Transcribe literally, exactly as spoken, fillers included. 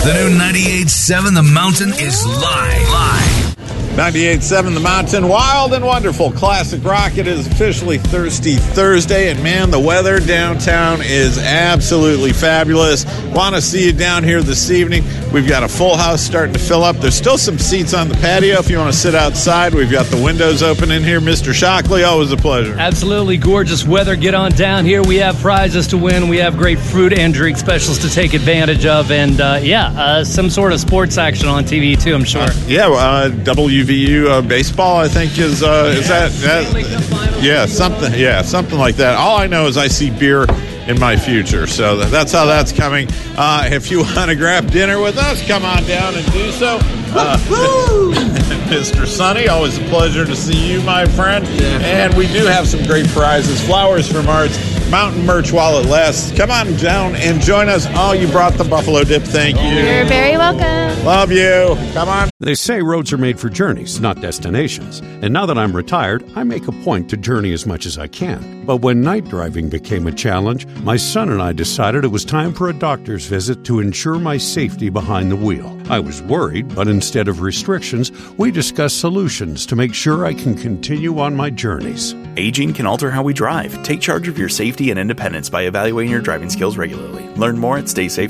The new ninety-eight point seven The Mountain is live. Live. ninety-eight point seven The Mountain, wild and wonderful classic rock. It is officially Thirsty Thursday, and man, the weather downtown is absolutely fabulous. Want to see you down here this evening. We've got a full house starting to fill up. There's still some seats on the patio if you want to sit outside. We've got the windows open in here. Mister Shockley, always a pleasure. Absolutely gorgeous weather. Get on down here. We have prizes to win. We have great fruit and drink specials to take advantage of, and uh, yeah, uh, some sort of sports action on T V too, I'm sure. Uh, yeah, uh, W V U uh, baseball, I think is uh, is that, that yeah something yeah something like that. All I know is I see beer in my future, so that's how that's coming. Uh, if you want to grab dinner with us, come on down and do so. Uh, Mister Sonny, always a pleasure to see you, my friend. Yeah. And we do have some great prizes. Flowers from Arts, mountain merch while it lasts. Come on down and join us. Oh, you brought the buffalo dip. Thank you. You're very welcome. Love you. Come on. They say roads are made for journeys, not destinations. And now that I'm retired, I make a point to journey as much as I can. But when night driving became a challenge, my son and I decided it was time for a doctor's visit to ensure my safety behind the wheel. I was worried, but instead of restrictions, we discussed solutions to make sure I can continue on my journeys. Aging can alter how we drive. Take charge of your safety and independence by evaluating your driving skills regularly. Learn more at stay safe